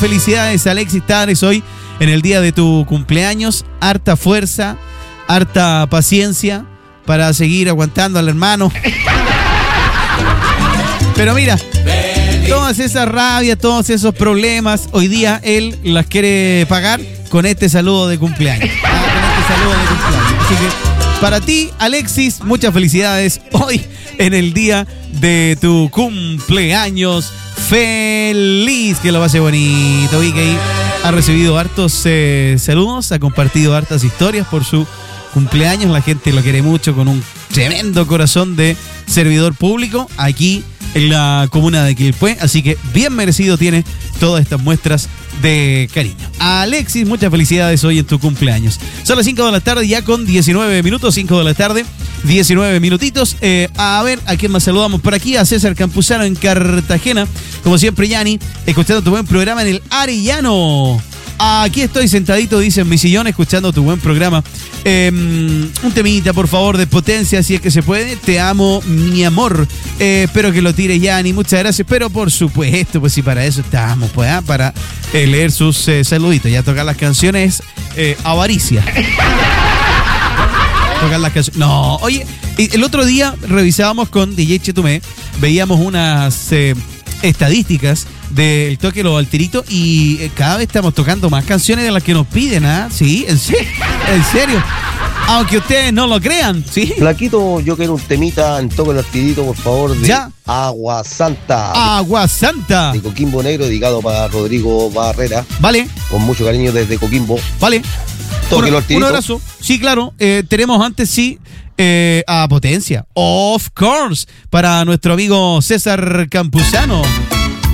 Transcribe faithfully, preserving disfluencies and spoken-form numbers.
felicidades, Alexis Tavares, hoy en el día de tu cumpleaños. Harta fuerza, harta paciencia para seguir aguantando al hermano. Pero mira, todas esas rabias, todos esos problemas, hoy día él las quiere pagar con este saludo de cumpleaños. Ah, con este saludo de cumpleaños. Así que para ti, Alexis, muchas felicidades hoy en el día de tu cumpleaños. Feliz, que lo pase bonito. Vi que ahí ha recibido hartos eh, saludos, ha compartido hartas historias por su cumpleaños. La gente lo quiere mucho, con un tremendo corazón de servidor público aquí en la comuna de Quilpué, así que bien merecido tiene todas estas muestras de cariño. Alexis, muchas felicidades hoy en tu cumpleaños. Son las cinco de la tarde, ya con diecinueve minutos, cinco de la tarde, diecinueve minutitos. Eh, a ver, ¿a quién más saludamos por aquí? A César Campuzano en Cartagena. Como siempre, Yanni, escuchando tu buen programa en el Arellano. Aquí estoy sentadito, dice, en mi sillón, escuchando tu buen programa. Eh, un temita, por favor, de Potencia, si es que se puede. Te amo, mi amor. Eh, espero que lo tires, Yanni. Muchas gracias. Pero, por supuesto, pues sí, para eso estamos, pues, ¿eh? Para eh, leer sus eh, saluditos. Ya tocar las canciones, eh, avaricia. Tocar las canciones. No, oye, el otro día revisábamos con D J Chetumé, veíamos unas eh, estadísticas del toque los Valtiritos y cada vez estamos tocando más canciones de las que nos piden, ¿ah? ¿eh? Sí, en serio, en serio. Aunque ustedes no lo crean, ¿sí? Flaquito, yo quiero un temita en Toque el Artidito, por favor, de ¿Ya? Agua Santa. Agua Santa. De Coquimbo Negro, dedicado para Rodrigo Barrera. Vale. Con mucho cariño desde Coquimbo. Vale. Toque el Un, Artidito. un abrazo. Sí, claro. Eh, tenemos antes, sí, eh, a Potencia. Of course. Para nuestro amigo César Campuzano.